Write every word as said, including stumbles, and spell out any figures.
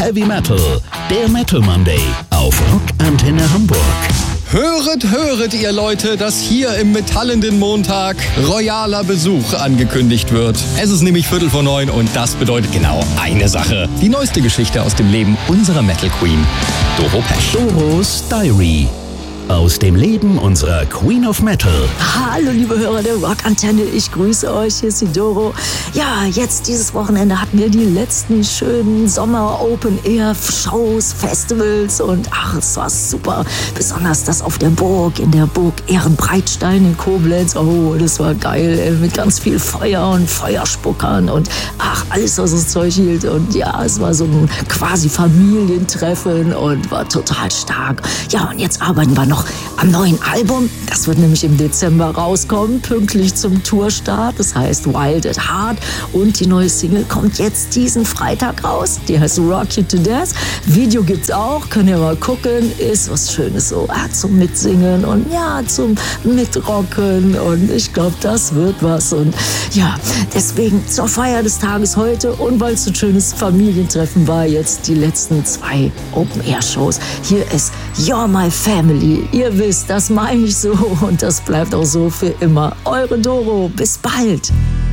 Heavy Metal, der Metal Monday auf Rockantenne Hamburg. Höret, höret ihr Leute, dass hier im metallenden Montag royaler Besuch angekündigt wird. Es ist nämlich Viertel vor neun und das bedeutet genau eine Sache. Die neueste Geschichte aus dem Leben unserer Metal Queen, Doro Pesch. Doros Diary. Aus dem Leben unserer Queen of Metal. Hallo liebe Hörer der Rockantenne, ich grüße euch, hier ist die Doro. Ja, jetzt dieses Wochenende hatten wir die letzten schönen Sommer-Open-Air-Shows, Festivals und ach, es war super. Besonders das auf der Burg, in der Burg Ehrenbreitstein in Koblenz. Oh, das war geil, ey, mit ganz viel Feuer und Feuerspuckern und ach, alles, was das Zeug hielt. Und ja, es war so ein quasi Familientreffen und war total stark. Ja, und jetzt arbeiten wir noch am neuen Album. Das wird nämlich im Dezember rauskommen, pünktlich zum Tourstart. Das heißt Wild at Heart. Und die neue Single kommt jetzt diesen Freitag raus. Die heißt Rock You to Death. Video gibt's auch, könnt ihr mal gucken. Ist was Schönes so ah, zum Mitsingen und ja, zum Mitrocken. Und ich glaube, das wird was. Und ja, deswegen zur Feier des Tages heute und weil es ein schönes Familientreffen war, jetzt die letzten zwei Open-Air-Shows. Hier ist You're My Family. Ihr wisst, das meine ich so und das bleibt auch so für immer. Eure Doro, bis bald.